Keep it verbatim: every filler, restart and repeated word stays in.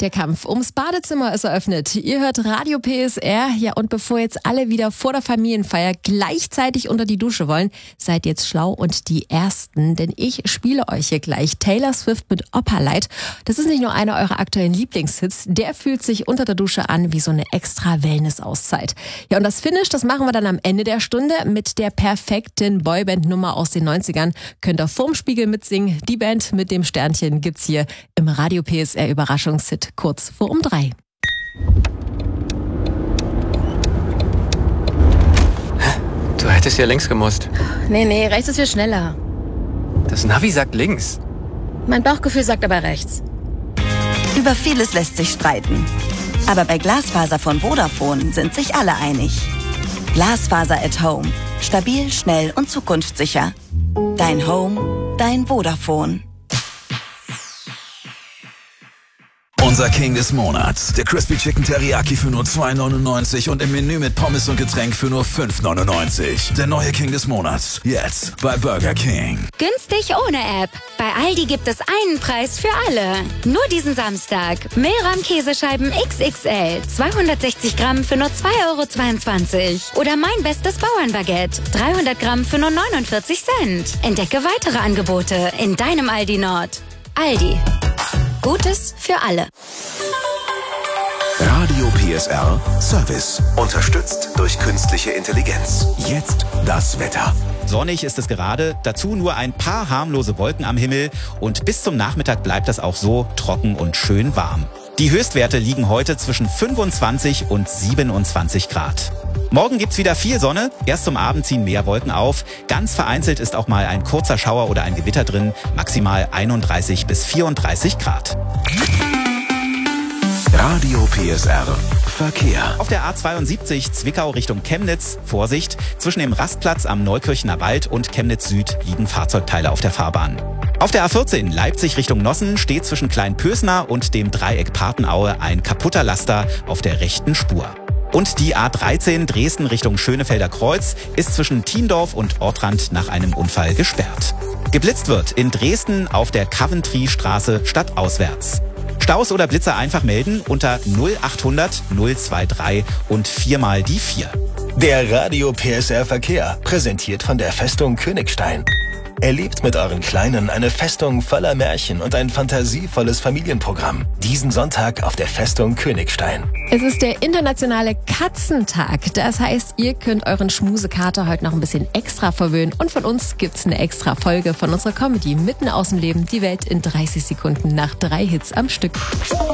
Der Kampf ums Badezimmer ist eröffnet. Ihr hört Radio P S R. Ja, und bevor jetzt alle wieder vor der Familienfeier gleichzeitig unter die Dusche wollen, seid jetzt schlau und die Ersten. Denn ich spiele euch hier gleich Taylor Swift mit Opalite. Das ist nicht nur einer eurer aktuellen Lieblingshits. Der fühlt sich unter der Dusche an wie so eine extra Wellness-Auszeit. Ja, und das Finish, das machen wir dann am Ende der Stunde mit der perfekten Boyband-Nummer aus den neunzigern. Könnt ihr vorm Spiegel mitsingen. Die Band mit dem Sternchen gibt's hier im Radio P S R Überraschungshit kurz vor um drei. Du hättest ja links gemusst. Nee, nee, rechts ist viel schneller. Das Navi sagt links. Mein Bauchgefühl sagt aber rechts. Über vieles lässt sich streiten. Aber bei Glasfaser von Vodafone sind sich alle einig. Glasfaser at Home. Stabil, schnell und zukunftssicher. Dein Home, dein Vodafone. Unser King des Monats. Der Crispy Chicken Teriyaki für nur zwei neunundneunzig und im Menü mit Pommes und Getränk für nur fünf neunundneunzig. Der neue King des Monats. Jetzt bei Burger King. Günstig ohne App. Bei Aldi gibt es einen Preis für alle. Nur diesen Samstag. Mehlrahm Käsescheiben X X L. zweihundertsechzig Gramm für nur zwei Euro zweiundzwanzig. Oder mein bestes Bauernbaguette. dreihundert Gramm für nur neunundvierzig Cent. Entdecke weitere Angebote in deinem Aldi Nord. Aldi. Gutes für alle. Radio P S R Service. Unterstützt durch künstliche Intelligenz. Jetzt das Wetter. Sonnig ist es gerade, dazu nur ein paar harmlose Wolken am Himmel und bis zum Nachmittag bleibt das auch so trocken und schön warm. Die Höchstwerte liegen heute zwischen fünfundzwanzig und siebenundzwanzig Grad. Morgen gibt's wieder viel Sonne, erst zum Abend ziehen mehr Wolken auf. Ganz vereinzelt ist auch mal ein kurzer Schauer oder ein Gewitter drin, maximal einunddreißig bis vierunddreißig Grad. Radio P S R Verkehr. Auf der A zweiundsiebzig Zwickau Richtung Chemnitz, Vorsicht, zwischen dem Rastplatz am Neukirchener Wald und Chemnitz Süd liegen Fahrzeugteile auf der Fahrbahn. Auf der A vierzehn Leipzig Richtung Nossen steht zwischen Kleinpösner und dem Dreieck Partenaue ein kaputter Laster auf der rechten Spur. Und die A dreizehn Dresden Richtung Schönefelder Kreuz ist zwischen Thiendorf und Ortrand nach einem Unfall gesperrt. Geblitzt wird in Dresden auf der Coventry-Straße stadtauswärts. Staus oder Blitzer einfach melden unter null achthundert null dreiundzwanzig und viermal die vier. Der Radio P S R Verkehr, präsentiert von der Festung Königstein. Erlebt mit euren Kleinen eine Festung voller Märchen und ein fantasievolles Familienprogramm. Diesen Sonntag auf der Festung Königstein. Es ist der internationale Katzentag. Das heißt, ihr könnt euren Schmusekater heute noch ein bisschen extra verwöhnen. Und von uns gibt's eine extra Folge von unserer Comedy mitten aus dem Leben. Die Welt in dreißig Sekunden nach drei Hits am Stück.